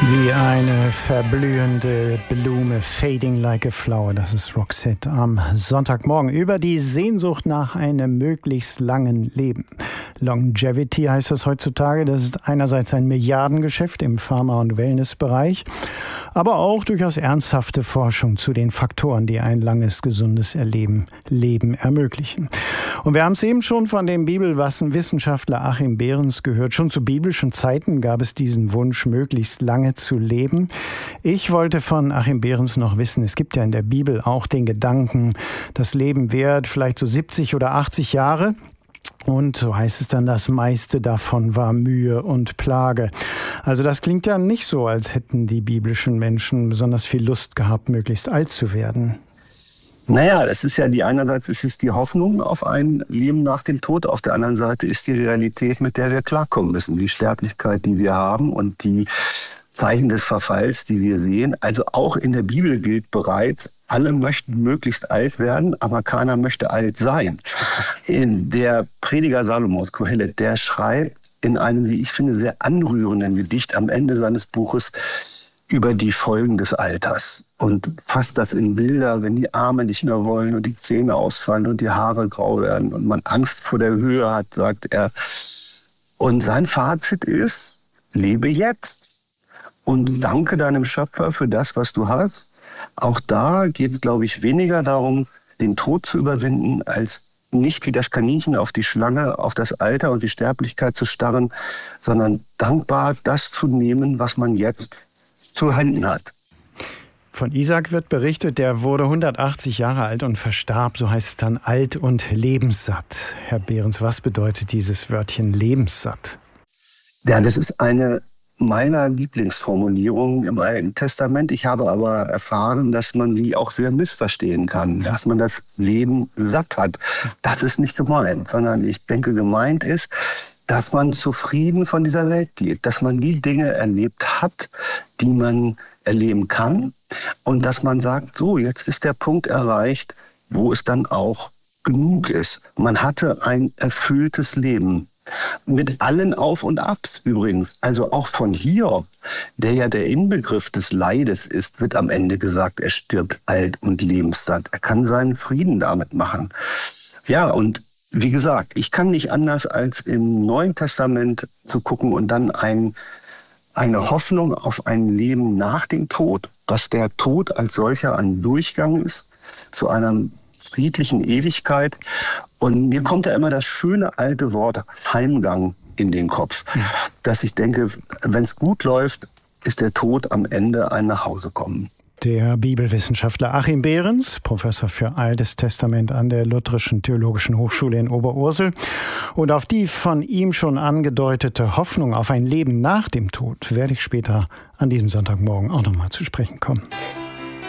Wie eine verblühende Blume, fading like a flower, das ist Roxette am Sonntagmorgen über die Sehnsucht nach einem möglichst langen Leben. Longevity heißt das heutzutage, das ist einerseits ein Milliardengeschäft im Pharma- und Wellnessbereich, aber auch durchaus ernsthafte Forschung zu den Faktoren, die ein langes, gesundes Leben ermöglichen. Und wir haben es eben schon von dem Bibelwissenschaftler Achim Behrens gehört, schon zu biblischen Zeiten gab es diesen Wunsch, möglichst lange zu leben. Ich wollte von Achim Behrens noch wissen, es gibt ja in der Bibel auch den Gedanken, das Leben währt vielleicht so 70 oder 80 Jahre. Und so heißt es dann, das meiste davon war Mühe und Plage. Also das klingt ja nicht so, als hätten die biblischen Menschen besonders viel Lust gehabt, möglichst alt zu werden. Naja, das ist ja einerseits ist es die Hoffnung auf ein Leben nach dem Tod, auf der anderen Seite ist die Realität, mit der wir klarkommen müssen. Die Sterblichkeit, die wir haben und die Zeichen des Verfalls, die wir sehen. Also auch in der Bibel gilt bereits, alle möchten möglichst alt werden, aber keiner möchte alt sein. Der Prediger Salomos, Kohelet, der schreibt in einem, wie ich finde, sehr anrührenden Gedicht am Ende seines Buches über die Folgen des Alters und fasst das in Bilder, wenn die Arme nicht mehr wollen und die Zähne ausfallen und die Haare grau werden und man Angst vor der Höhe hat, sagt er. Und sein Fazit ist, lebe jetzt. Und danke deinem Schöpfer für das, was du hast. Auch da geht es, glaube ich, weniger darum, den Tod zu überwinden, als nicht wie das Kaninchen auf die Schlange, auf das Alter und die Sterblichkeit zu starren, sondern dankbar das zu nehmen, was man jetzt zu Händen hat. Von Isaac wird berichtet, der wurde 180 Jahre alt und verstarb, so heißt es dann, alt und lebenssatt. Herr Behrens, was bedeutet dieses Wörtchen lebenssatt? Ja, das ist eine meiner Lieblingsformulierungen im Alten Testament. Ich habe aber erfahren, dass man die auch sehr missverstehen kann, dass man das Leben satt hat. Das ist nicht gemeint, sondern ich denke, gemeint ist, dass man zufrieden von dieser Welt geht, dass man die Dinge erlebt hat, die man erleben kann und dass man sagt, so, jetzt ist der Punkt erreicht, wo es dann auch genug ist. Man hatte ein erfülltes Leben. Mit allen Auf und Abs übrigens, also auch von Hiob, der ja der Inbegriff des Leides ist, wird am Ende gesagt, er stirbt alt und lebenssatt. Er kann seinen Frieden damit machen. Ja, und wie gesagt, ich kann nicht anders als im Neuen Testament zu gucken und dann eine Hoffnung auf ein Leben nach dem Tod, dass der Tod als solcher ein Durchgang ist zu einer friedlichen Ewigkeit. Und mir kommt da immer das schöne alte Wort Heimgang in den Kopf, dass ich denke, wenn es gut läuft, ist der Tod am Ende ein Nachhausekommen. Der Bibelwissenschaftler Achim Behrens, Professor für Altes Testament an der Lutherischen Theologischen Hochschule in Oberursel. Und auf die von ihm schon angedeutete Hoffnung auf ein Leben nach dem Tod werde ich später an diesem Sonntagmorgen auch nochmal zu sprechen kommen.